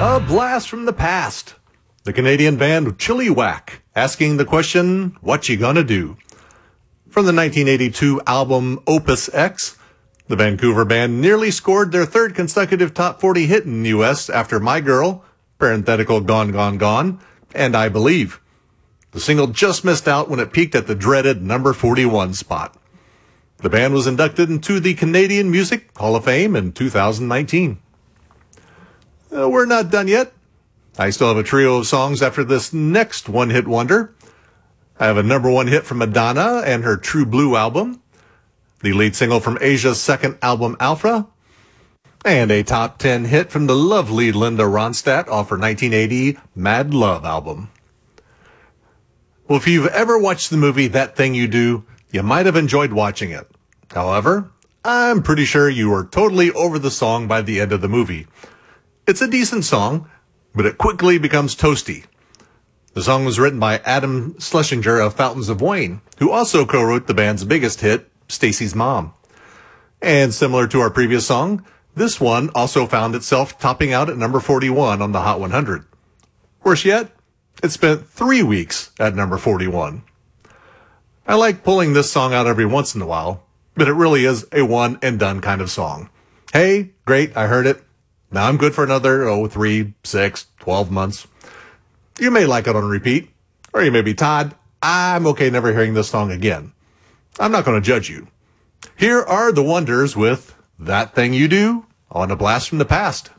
A blast from the past. The Canadian band Chilliwack asking the question, what you gonna do? From the 1982 album Opus X, the Vancouver band nearly scored their third consecutive top 40 hit in the U.S. after My Girl, parenthetical Gone, Gone, Gone, and I Believe. The single just missed out when it peaked at the dreaded number 41 spot. The band was inducted into the Canadian Music Hall of Fame in 2019. We're not done yet. I still have a trio of songs after this next one-hit wonder. I have a number one hit from Madonna and her True Blue album, the lead single from Asia's second album, Alpha, and a top 10 hit from the lovely Linda Ronstadt off her 1980 Mad Love album. Well, if you've ever watched the movie That Thing You Do, you might have enjoyed watching it. However, I'm pretty sure you were totally over the song by the end of the movie. It's a decent song, but it quickly becomes toasty. The song was written by Adam Schlesinger of Fountains of Wayne, who also co-wrote the band's biggest hit, Stacy's Mom. And similar to our previous song, this one also found itself topping out at number 41 on the Hot 100. Worse yet, it spent 3 weeks at number 41. I like pulling this song out every once in a while, but it really is a one and done kind of song. Hey, great, I heard it. Now I'm good for another, 3, 6, 12 months. You may like it on repeat, or you may be Todd, I'm okay never hearing this song again. I'm not going to judge you. Here are the Wonders with That Thing You Do on A Blast from the Past.